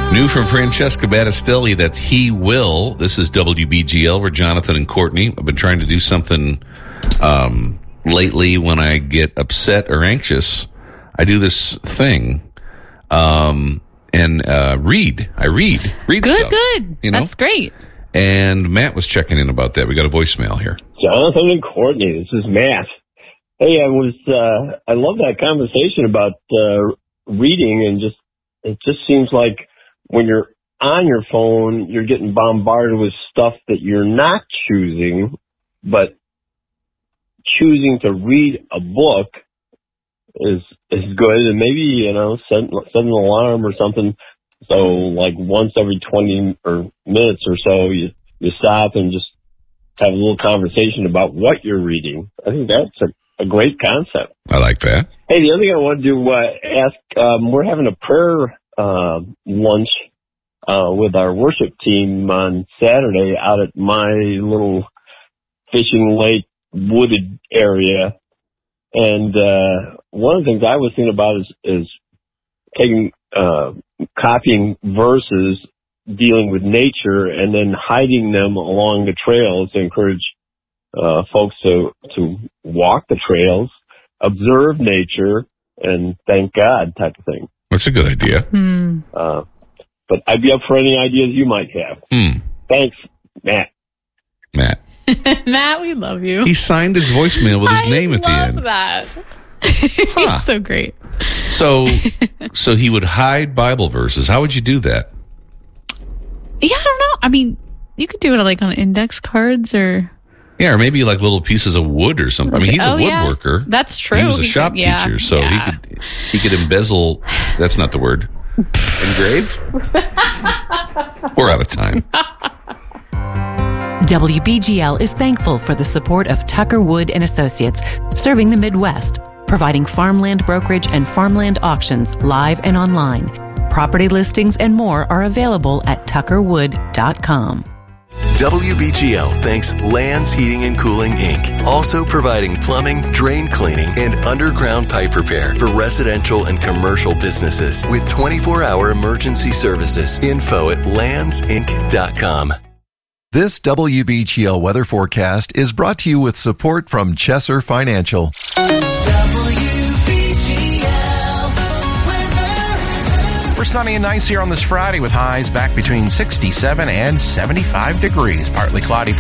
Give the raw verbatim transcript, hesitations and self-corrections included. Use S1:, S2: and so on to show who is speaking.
S1: New from Francesca Battistelli, that's He Will. This is W B G L. We're Jonathan and Courtney. I've been trying to do something um, lately when I get upset or anxious. I do this thing um, and uh, read. I read. Read
S2: good,
S1: stuff.
S2: Good, good.
S1: You know?
S2: That's great.
S1: And Matt was checking in about that. We got a voicemail here.
S3: Jonathan and Courtney, this is Matt. Hey, I was, uh, I love that conversation about uh, reading, and just, it just seems like when you're on your phone, you're getting bombarded with stuff that you're not choosing, but choosing to read a book is is good. And maybe, you know, set, set an alarm or something. So like once every twenty or minutes or so, you, you stop and just have a little conversation about what you're reading. I think that's a, a great concept.
S1: I like that.
S3: Hey, the other thing I want to do, uh, ask, um, we're having a prayer uh, lunch uh, with our worship team on Saturday out at my little fishing lake wooded area. And uh, one of the things I was thinking about is, is taking, uh, copying verses dealing with nature and then hiding them along the trails to encourage uh, folks to, to walk the trails, observe nature, and thank God type of thing.
S1: That's a good idea.
S2: Hmm.
S3: Uh, but I'd be up for any ideas you might have.
S1: Hmm.
S3: Thanks, Matt.
S1: Matt.
S2: Matt, we love you.
S1: He signed his voicemail with his
S2: I
S1: name at the end.
S2: love that.
S1: Huh.
S2: He's so great.
S1: So, so he would hide Bible verses. How would you do that?
S2: Yeah, I don't know. I mean, you could do it like on index cards or...
S1: Yeah, or maybe like little pieces of wood or something. I mean, he's
S2: oh,
S1: a woodworker.
S2: Yeah. That's true.
S1: He was a
S2: he
S1: shop
S2: could, yeah,
S1: teacher, so
S2: yeah.
S1: he could he could embezzle. That's not the word. Engrave? We're out of time.
S4: W B G L is thankful for the support of Tucker Wood and Associates, serving the Midwest, providing farmland brokerage and farmland auctions live and online. Property listings and more are available at tucker wood dot com.
S5: W B G L thanks Lands Heating and Cooling, Incorporated, also providing plumbing, drain cleaning, and underground pipe repair for residential and commercial businesses with twenty-four hour emergency services. Info at lands inc dot com.
S6: This W B G L weather forecast is brought to you with support from Chesser Financial.
S7: We're sunny and nice here on this Friday with highs back between sixty-seven and seventy-five degrees. Partly cloudy